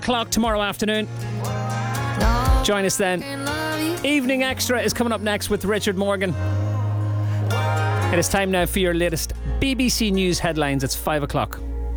O'clock tomorrow afternoon. Join us then. Evening Extra is coming up next with Richard Morgan. It is time now for your latest BBC News headlines. It's 5 o'clock.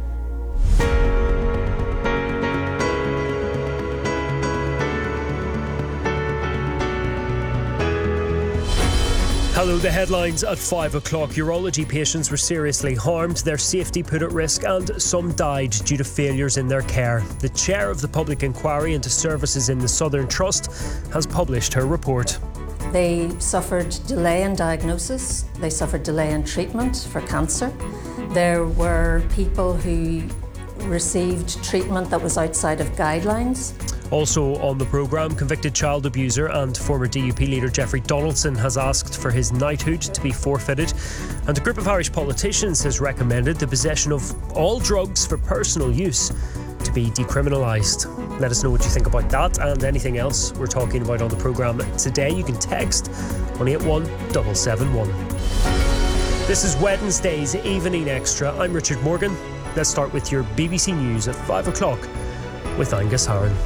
Hello, the headlines at 5 o'clock. Urology patients were seriously harmed, their safety put at risk, and some died due to failures in their care. The chair of the public inquiry into services in the Southern Trust has published her report. They suffered delay in diagnosis, they suffered delay in treatment for cancer. There were people who received treatment that was outside of guidelines. Also on the programme, convicted child abuser and former DUP leader Jeffrey Donaldson has asked for his knighthood to be forfeited, and a group of Irish politicians has recommended the possession of all drugs for personal use to be decriminalised. Let us know what you think about that and anything else we're talking about on the programme today. You can text on 81771. This is Wednesday's Evening Extra. I'm Richard Morgan. Let's start with your BBC News at 5 o'clock with Angus Harron.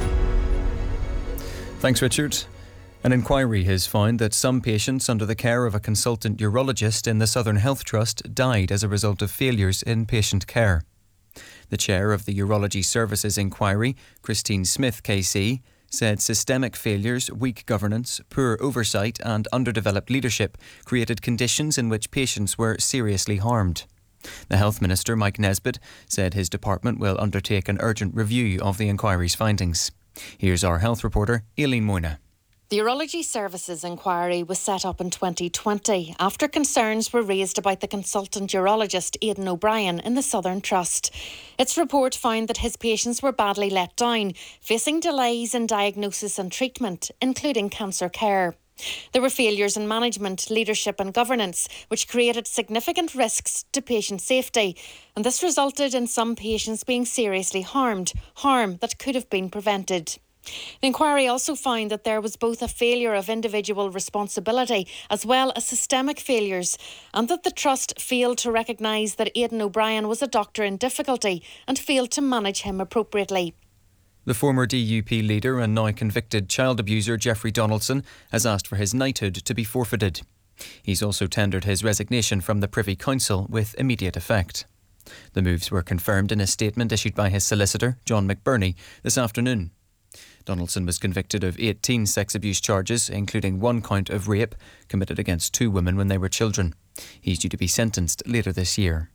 Thanks, Richard. An inquiry has found that some patients under the care of a consultant urologist in the Southern Health Trust died as a result of failures in patient care. The chair of the Urology Services Inquiry, Christine Smith KC, said systemic failures, weak governance, poor oversight and underdeveloped leadership created conditions in which patients were seriously harmed. The Health Minister, Mike Nesbitt, said his department will undertake an urgent review of the inquiry's findings. Here's our health reporter, Aileen Moyna. The Urology Services Inquiry was set up in 2020 after concerns were raised about the consultant urologist Aidan O'Brien in the Southern Trust. Its report found that his patients were badly let down, facing delays in diagnosis and treatment, including cancer care. There were failures in management, leadership and governance, which created significant risks to patient safety, and this resulted in some patients being seriously harmed, harm that could have been prevented. The inquiry also found that there was both a failure of individual responsibility as well as systemic failures, and that the Trust failed to recognise that Aidan O'Brien was a doctor in difficulty and failed to manage him appropriately. The former DUP leader and now convicted child abuser Jeffrey Donaldson has asked for his knighthood to be forfeited. He's also tendered his resignation from the Privy Council with immediate effect. The moves were confirmed in a statement issued by his solicitor, John McBurney, this afternoon. Donaldson was convicted of 18 sex abuse charges, including 1 count of rape committed against 2 women when they were children. He's due to be sentenced later this year.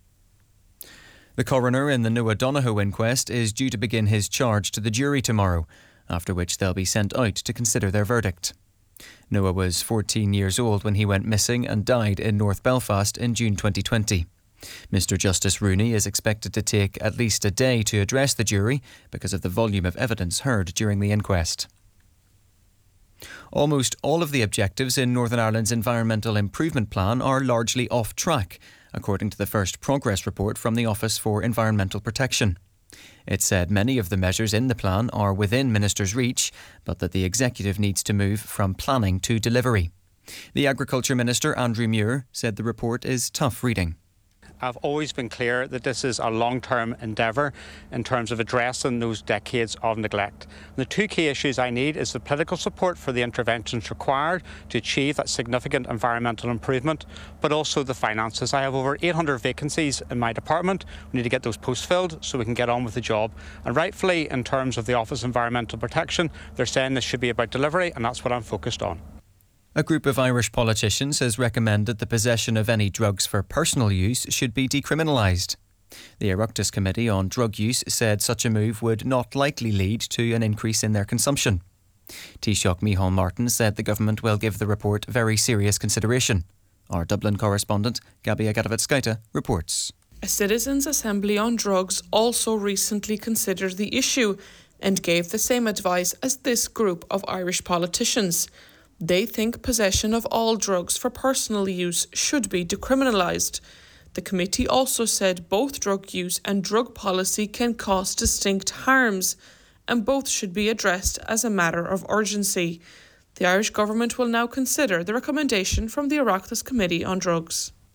The coroner in the Noah Donohoe inquest is due to begin his charge to the jury tomorrow, after which they'll be sent out to consider their verdict. Noah was 14 years old when he went missing and died in North Belfast in June 2020. Mr Justice Rooney is expected to take at least a day to address the jury because of the volume of evidence heard during the inquest. Almost all of the objectives in Northern Ireland's Environmental Improvement Plan are largely off track, according to the first progress report from the Office for Environmental Protection. It said many of the measures in the plan are within Ministers' reach, but that the Executive needs to move from planning to delivery. The Agriculture Minister, Andrew Muir, said the report is tough reading. I've always been clear that this is a long-term endeavour in terms of addressing those decades of neglect. The 2 key issues I need is the political support for the interventions required to achieve that significant environmental improvement, but also the finances. I have over 800 vacancies in my department. We need to get those posts filled so we can get on with the job. And rightfully, in terms of the Office of Environmental Protection, they're saying this should be about delivery, and that's what I'm focused on. A group of Irish politicians has recommended the possession of any drugs for personal use should be decriminalised. The Oireachtas Committee on Drug Use said such a move would not likely lead to an increase in their consumption. Taoiseach Micheál Martin said the government will give the report very serious consideration. Our Dublin correspondent, Gabby Agatovitskaita, reports. A citizens' assembly on drugs also recently considered the issue and gave the same advice as this group of Irish politicians. They think possession of all drugs for personal use should be decriminalised. The committee also said both drug use and drug policy can cause distinct harms, and both should be addressed as a matter of urgency. The Irish government will now consider the recommendation from the Oireachtas Committee on Drugs.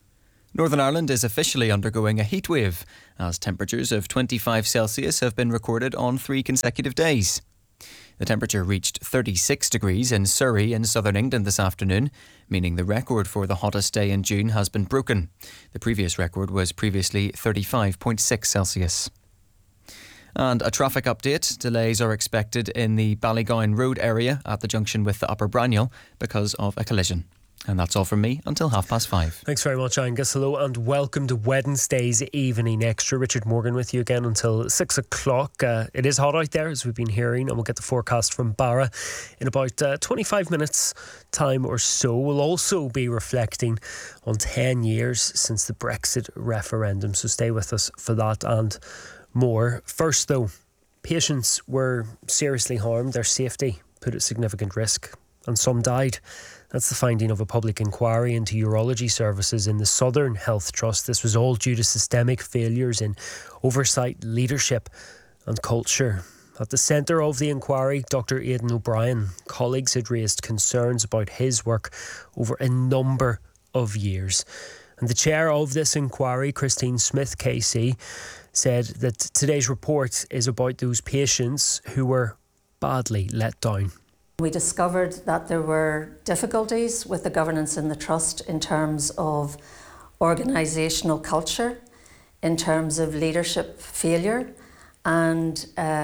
Northern Ireland is officially undergoing a heatwave, as temperatures of 25 Celsius have been recorded on 3 consecutive days. The temperature reached 36 degrees in Surrey in southern England this afternoon, meaning the record for the hottest day in June has been broken. The previous record was previously 35.6 Celsius. And a traffic update. Delays are expected in the Ballygowan Road area at the junction with the Upper Braniel because of a collision. And that's all from me until 5:30. Thanks very much, Angus. Hello and welcome to Wednesday's Evening Extra. Richard Morgan with you again until 6 o'clock. It is hot out there, as we've been hearing, and we'll get the forecast from Barra in about 25 minutes time or so. We'll also be reflecting on 10 years since the Brexit referendum, so stay with us for that and more. First though, patients were seriously harmed. Their safety put at significant risk and some died. That's the finding of a public inquiry into urology services in the Southern Health Trust. This was all due to systemic failures in oversight, leadership and culture. At the centre of the inquiry, Dr. Aidan O'Brien. Colleagues had raised concerns about his work over a number of years. And the chair of this inquiry, Christine Smith KC, said that today's report is about those patients who were badly let down. We discovered that there were difficulties with the governance in the Trust in terms of organisational culture, in terms of leadership failure, and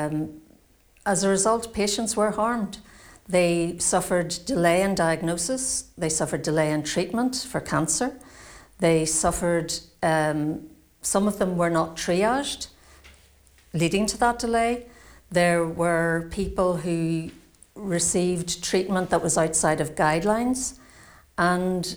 as a result, patients were harmed. They suffered delay in diagnosis, they suffered delay in treatment for cancer, they suffered, some of them were not triaged, leading to that delay. There were people who received treatment that was outside of guidelines, and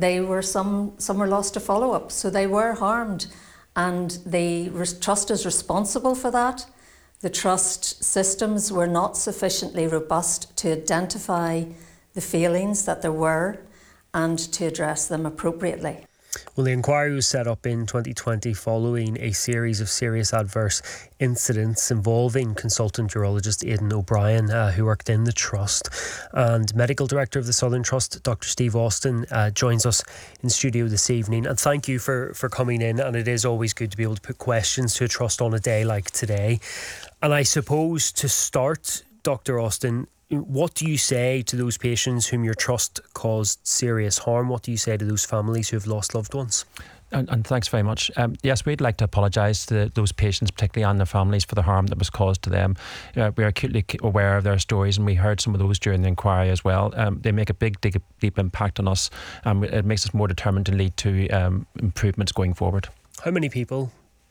some were lost to follow-up, so they were harmed, and the Trust is responsible for that. The Trust systems were not sufficiently robust to identify the failings that there were and to address them appropriately. Well, the inquiry was set up in 2020 following a series of serious adverse incidents involving consultant urologist Aidan O'Brien, who worked in the Trust. And Medical Director of the Southern Trust, Dr. Steve Austin, joins us in studio this evening. And thank you for coming in. And it is always good to be able to put questions to a Trust on a day like today. And I suppose to start, Dr. Austin, what do you say to those patients whom your Trust caused serious harm? What do you say to those families who have lost loved ones? And thanks very much. Yes, we'd like to apologise to those patients, particularly and their families, for the harm that was caused to them. We are acutely aware of their stories, and we heard some of those during the inquiry as well. They make a big, deep impact on us. It makes us more determined to lead to improvements going forward. How many people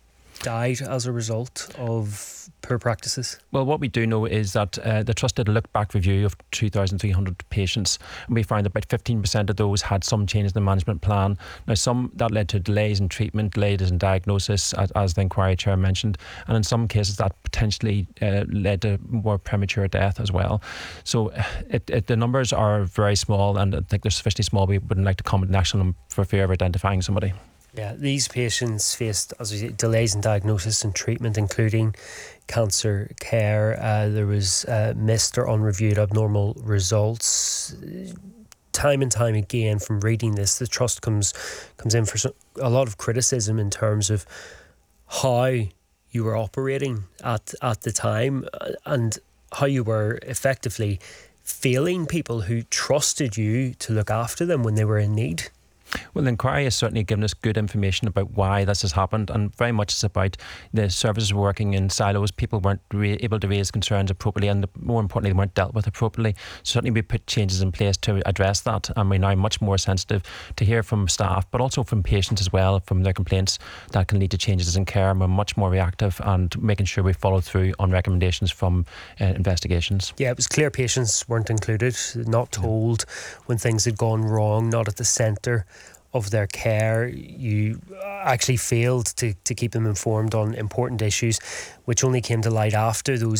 died as a result of poor practices? Well, what we do know is that the Trust did a look-back review of 2,300 patients, and we found that about 15% of those had some change in the management plan. Now, some that led to delays in treatment, delays in diagnosis, as the inquiry chair mentioned, and in some cases that potentially led to more premature death as well. So the numbers are very small, and I think they're sufficiently small we wouldn't like to comment on them for fear of identifying somebody. Yeah, these patients faced, as we say, delays in diagnosis and treatment, including cancer care. There was missed or unreviewed abnormal results. Time and time again, from reading this, the Trust comes in for a lot of criticism in terms of how you were operating at the time and how you were effectively failing people who trusted you to look after them when they were in need. Well, the inquiry has certainly given us good information about why this has happened, and very much it's about the services working in silos. People weren't able to raise concerns appropriately, and more importantly, they weren't dealt with appropriately. Certainly we put changes in place to address that, and we're now much more sensitive to hear from staff, but also from patients as well, from their complaints that can lead to changes in care, and we're much more reactive and making sure we follow through on recommendations from investigations. Yeah, it was clear patients weren't included, not told when things had gone wrong, not at the centre of their care. You actually failed to keep them informed on important issues, which only came to light after those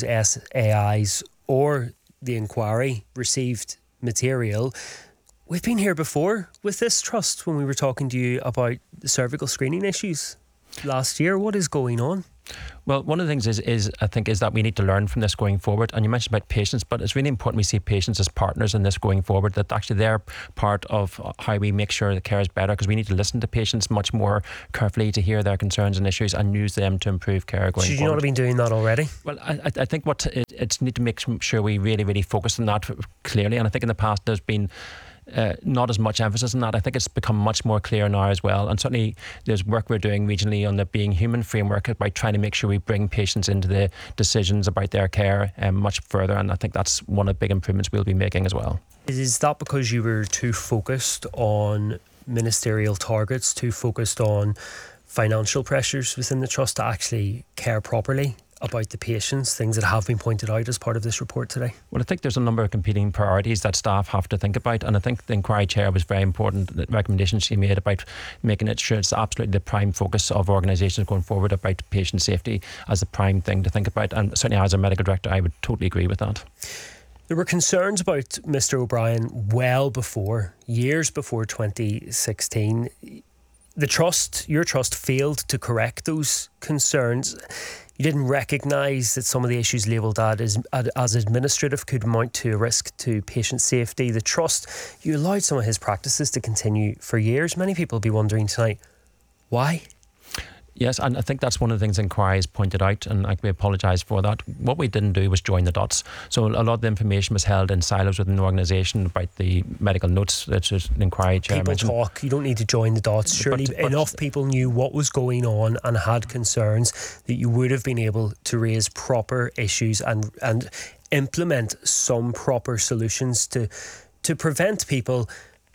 SAIs or the inquiry received material. We've been here before with this Trust when we were talking to you about the cervical screening issues last year. What is going on? Well, one of the things is that we need to learn from this going forward. And you mentioned about patients, but it's really important we see patients as partners in this going forward, that actually they're part of how we make sure the care is better, because we need to listen to patients much more carefully to hear their concerns and issues and use them to improve care going forward. Should you not have been doing that already? Well, I think it's need to make sure we really, really focus on that clearly. And I think in the past there's been not as much emphasis on that. I think it's become much more clear now as well, and certainly there's work we're doing regionally on the Being Human framework about trying to make sure we bring patients into the decisions about their care much further, and I think that's one of the big improvements we'll be making as well. Is that because you were too focused on ministerial targets, too focused on financial pressures within the trust to actually care properly about the patients, things that have been pointed out as part of this report today? Well, I think there's a number of competing priorities that staff have to think about, and I think the inquiry chair was very important, the recommendations she made about making it sure it's absolutely the prime focus of organisations going forward about patient safety as the prime thing to think about, and certainly as a medical director I would totally agree with that. There were concerns about Mr. O'Brien well before, years before 2016. The trust, your trust, failed to correct those concerns. You didn't recognise that some of the issues labelled as administrative could amount to a risk to patient safety. The trust, you allowed some of his practices to continue for years. Many people will be wondering tonight, why? Yes, and I think that's one of the things inquiries pointed out, and we apologise for that. What we didn't do was join the dots. So a lot of the information was held in silos within the organisation about the medical notes that an inquiry chair people mentioned. Talk, you don't need to join the dots. Surely but enough people knew what was going on and had concerns that you would have been able to raise proper issues and implement some proper solutions to prevent people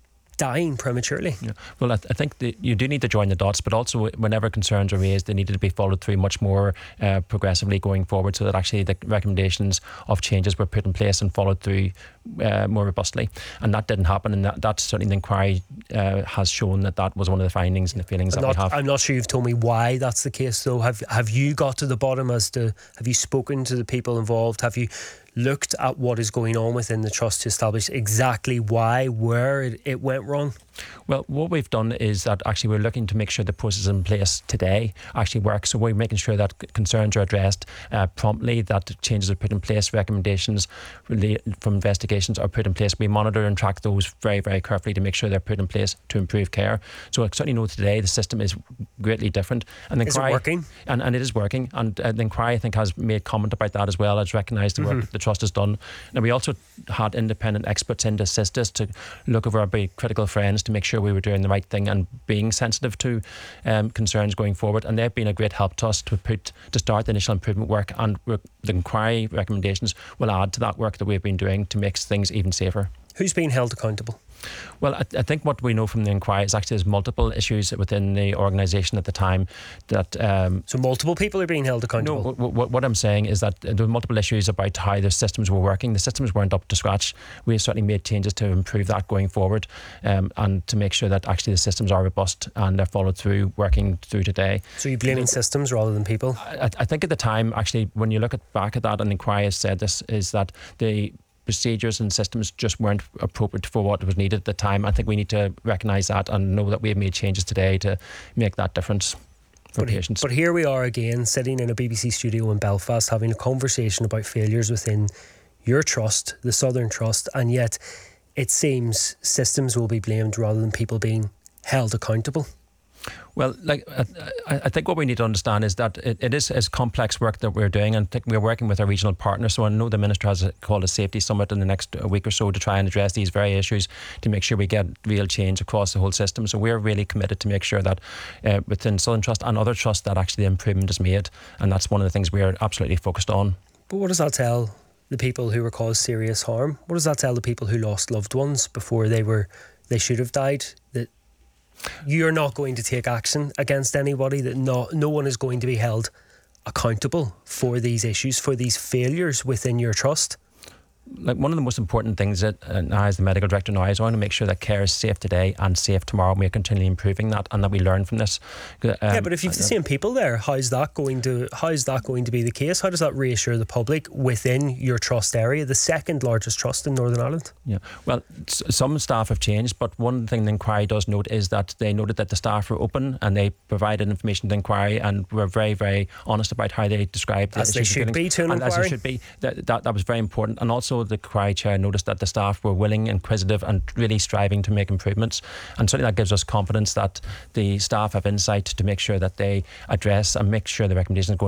dying prematurely. Yeah. Well, I think that you do need to join the dots, but also whenever concerns are raised, they needed to be followed through much more progressively going forward, so that actually the recommendations of changes were put in place and followed through more robustly. And that didn't happen, and that certainly the inquiry has shown that was one of the findings and the feelings that we have. I'm not sure you've told me why that's the case, though. Have you got to the bottom have you spoken to the people involved? Have you looked at what is going on within the trust to establish exactly where it went wrong? Well, what we've done is that actually we're looking to make sure the process in place today actually works. So we're making sure that concerns are addressed promptly, that changes are put in place, recommendations from investigations are put in place. We monitor and track those very, very carefully to make sure they're put in place to improve care. So I certainly know today the system is greatly different. And is it working? And it is working. And the inquiry, I think, has made comment about that as well, has recognised the work that the trust has done. Now, we also had independent experts in to assist us to look over our big critical friends to make sure we were doing the right thing and being sensitive to concerns going forward, and they've been a great help to us to start the initial improvement work, and the inquiry recommendations will add to that work that we've been doing to make things even safer. Who's being held accountable? Well, I think what we know from the inquiry is actually there's multiple issues within the organisation at the time that... so multiple people are being held accountable? No, what I'm saying is that there were multiple issues about how the systems were working. The systems weren't up to scratch. We have certainly made changes to improve that going forward, and to make sure that actually the systems are robust and they're followed through, working through today. So you're blaming systems rather than people? I think at the time, actually, when you look back at that, and the inquiry has said this, is that the procedures and systems just weren't appropriate for what was needed at the time. I think we need to recognise that and know that we have made changes today to make that difference for patients. But here we are again, sitting in a BBC studio in Belfast, having a conversation about failures within your trust, the Southern Trust, and yet it seems systems will be blamed rather than people being held accountable. Well, I think what we need to understand is that it is complex work that we're doing, and I think we're working with our regional partners. So I know the Minister has called a safety summit in the next week or so to try and address these very issues to make sure we get real change across the whole system. So we're really committed to make sure that within Southern Trust and other trusts that actually the improvement is made, and that's one of the things we're absolutely focused on. But what does that tell the people who were caused serious harm? What does that tell the people who lost loved ones before they should have died? That you're not going to take action against anybody, that no one is going to be held accountable for these issues, for these failures within your trust? like one of the most important things that I, as the medical director now, is I want to make sure that care is safe today and safe tomorrow, and we're continually improving that, and that we learn from this. Yeah, but if you've the same people there, how's that going to be the case? How does that reassure the public within your trust area, the second largest trust in Northern Ireland? Yeah, well, some staff have changed, but one thing the inquiry does note is that they noted that the staff were open and they provided information to the inquiry and were very, very honest about how they described the as they should be to an inquiry. As they should be. That was very important. And also the inquiry chair noticed that the staff were willing, inquisitive, and really striving to make improvements. And certainly that gives us confidence that the staff have insight to make sure that they address and make sure the recommendations go